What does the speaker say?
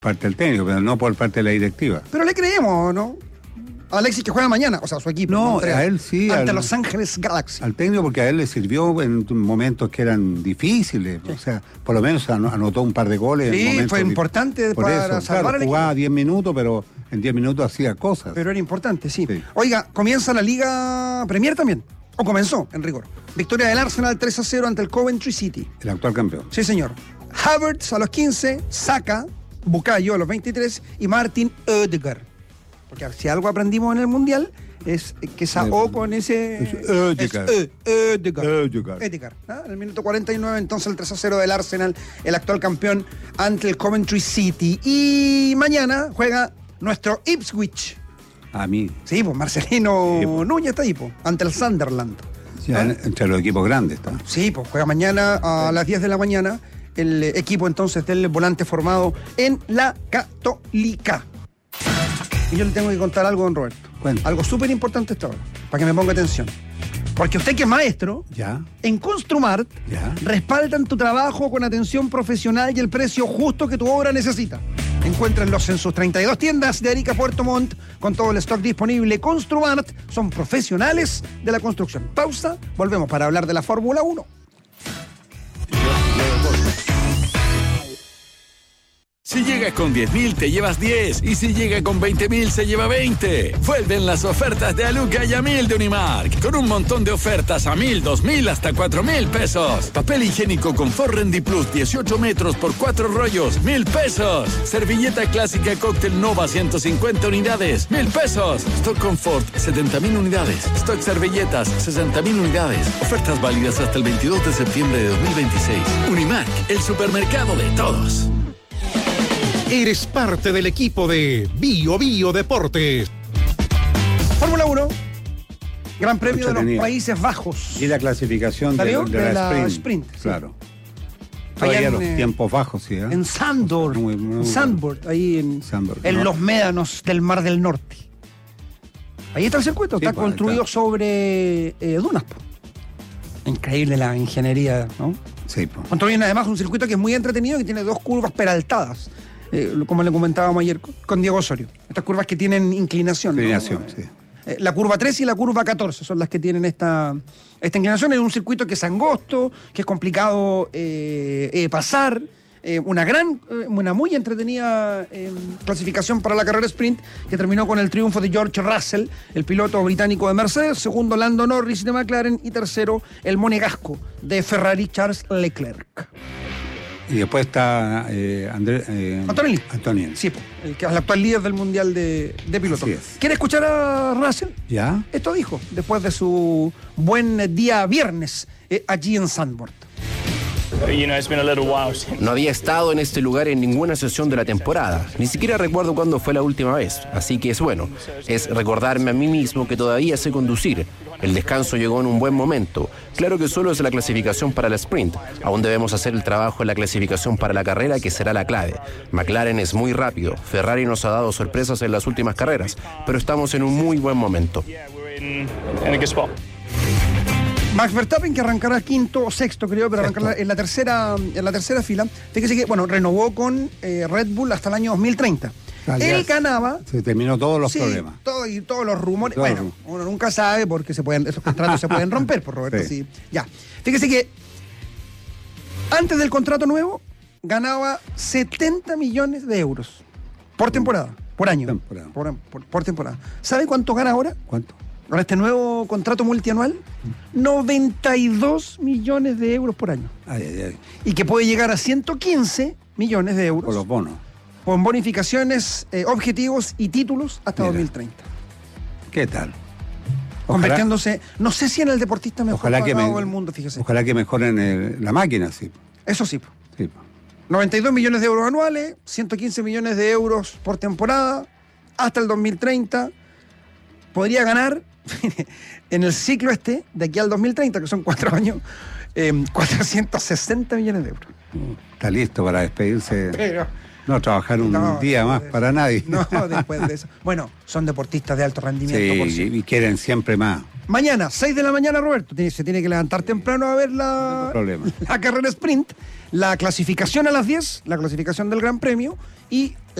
parte del técnico, pero no por parte de la directiva. Pero le creemos, ¿no? A Alexis que juega mañana, o sea, su equipo. No, a él sí. Ante Los Ángeles Galaxy. Al técnico, porque a él le sirvió en momentos que eran difíciles. Sí. O sea, por lo menos anotó un par de goles. Sí, en fue importante para salvar al equipo. Jugaba 10 minutos, pero en 10 minutos hacía cosas. Pero era importante, sí. Oiga, comienza la Liga Premier también. O comenzó, en rigor. Victoria del Arsenal 3-0 ante el Coventry City. El actual campeón. Sí, señor. Havertz a los 15, Saka, Bukayo a los 23 y Martin Ødegaard. Porque si algo aprendimos en el Mundial es que esa O con ese... Ødegaard. En el minuto 49, entonces el 3-0 del Arsenal, el actual campeón ante el Coventry City. Y mañana juega nuestro Ipswich. A mí. Sí, pues Marcelino Núñez está ahí, pues, ante el Sunderland. Sí, entre los equipos grandes está. Sí, pues juega mañana a las 10 de la mañana el equipo entonces del volante formado en la Católica. Y yo le tengo que contar algo, don Roberto. Bueno. Algo súper importante esta hora, para que me ponga atención. Porque usted que es maestro, ya, en Construmart, ya, respaldan tu trabajo con atención profesional y el precio justo que tu obra necesita. Encuéntrenlos en sus 32 tiendas de Arica Puerto Montt, con todo el stock disponible. Construmart son profesionales de la construcción. Pausa, volvemos para hablar de la Fórmula 1. Si llega con 10.000 te llevas 10 y si llega con 20.000 se lleva 20. Vuelven las ofertas de Aluca y a 1.000 de Unimark, con un montón de ofertas a 1.000, 2.000 hasta 4.000 pesos. Papel higiénico Confort Rendi Plus 18 metros por 4 rollos, 1.000 pesos. Servilleta clásica Cóctel Nova 150 unidades, 1.000 pesos. Stock Confort 70.000 unidades. Stock servilletas 60.000 unidades. Ofertas válidas hasta el 22 de septiembre de 2026. Unimark, el supermercado de todos. Eres parte del equipo de Bio Deportes. Fórmula 1, Gran Premio de los Países Bajos. Y la clasificación de la sprint. Claro. Todavía los tiempos bajos, sí. En Zandvoort, ahí en los médanos del Mar del Norte. Ahí está el circuito, sí, está construido sobre dunas. Increíble la ingeniería, ¿no? Sí. Construyen además un circuito que es muy entretenido, que tiene 2 curvas peraltadas. Como le comentábamos ayer con Diego Osorio. Estas curvas que tienen inclinación. Inclinación, ¿no? Sí. La curva 13 y la curva 14 son las que tienen esta inclinación. Es un circuito que es angosto, que es complicado pasar. Una muy entretenida clasificación para la carrera sprint, que terminó con el triunfo de George Russell, el piloto británico de Mercedes, segundo Lando Norris de McLaren y tercero el monegasco de Ferrari, Charles Leclerc. Y después está Antonelli. Sí, el que es el actual líder del Mundial de pilotos. ¿Quiere escuchar a Russell? Ya. Esto dijo después de su buen día viernes allí en Zandvoort. No había estado en este lugar en ninguna sesión de la temporada. Ni siquiera recuerdo cuándo fue la última vez. Así que es recordarme a mí mismo que todavía sé conducir. El descanso llegó en un buen momento. Claro que solo es la clasificación para la sprint. Aún debemos hacer el trabajo en la clasificación para la carrera, que será la clave. McLaren es muy rápido. Ferrari nos ha dado sorpresas en las últimas carreras, pero estamos en un muy buen momento. Max Verstappen, que arrancará quinto o sexto, creo, pero arrancará en la tercera fila. Fíjese que, renovó con Red Bull hasta el año 2030. Él ganaba. Se terminó todos los problemas. Todos los rumores. Uno nunca sabe porque esos contratos se pueden romper, por Roberto. Sí. Ya. Fíjese que antes del contrato nuevo ganaba 70 millones de euros por temporada, por año. Por temporada. ¿Sabe cuánto gana ahora? ¿Cuánto? Con este nuevo contrato multianual, 92 millones de euros por año. Y que puede llegar a 115 millones de euros. Por los bonos. Con bonificaciones, objetivos y títulos hasta 2030. ¿Qué tal? Convirtiéndose, no sé si en el deportista mejor pagado del mundo, fíjese. Ojalá que mejoren la máquina, sí. Eso sí. 92 millones de euros anuales, 115 millones de euros por temporada, hasta el 2030. Podría ganar en el ciclo de aquí al 2030, que son 4 años, 460 millones de euros. Está listo para despedirse. Pero no trabajar un día más para nadie. No, después de eso. Bueno, son deportistas de alto rendimiento. Sí, y quieren siempre más. Mañana, 6 de la mañana, Roberto, se tiene que levantar temprano a ver la carrera sprint, la clasificación a las 10, la clasificación del Gran Premio, y